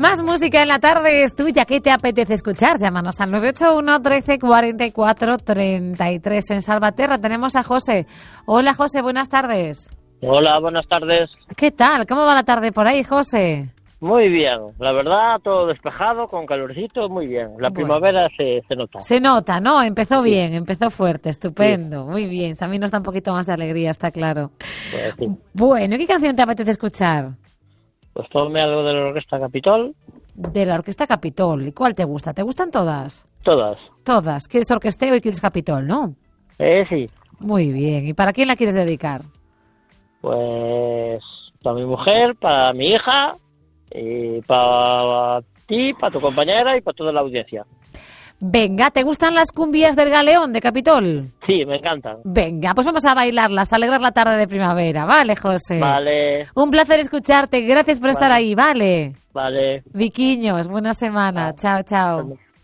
Más música en la tarde es tuya. ¿Qué te apetece escuchar? Llámanos al 981 13 44 33. En Salvaterra tenemos a José. Hola, José, buenas tardes. Hola, buenas tardes. ¿Qué tal? ¿Cómo va la tarde por ahí, José? Muy bien, la verdad, todo despejado, con calorcito, muy bien. La primavera se nota. Se nota, ¿no? Empezó bien, empezó fuerte, estupendo, sí. Muy bien. A mí nos da un poquito más de alegría, está claro. Pues sí. Bueno, ¿qué canción te apetece escuchar? Pues ponme algo de la Orquesta Capitol. De la Orquesta Capitol. ¿Y cuál te gusta? ¿Te gustan todas? Todas. Todas. ¿Quieres orquesteo y quieres Capitol, no? Sí. Muy bien. ¿Y para quién la quieres dedicar? Pues para mi mujer, para mi hija, y para ti, para tu compañera y para toda la audiencia. Venga, ¿te gustan las cumbias del Galeón de Capitol? Sí, me encantan. Venga, pues vamos a bailarlas, a alegrar la tarde de primavera, ¿vale, José? Vale. Un placer escucharte, gracias por estar ahí, ¿vale? Vale. Viquiños, buena semana, chao, chao.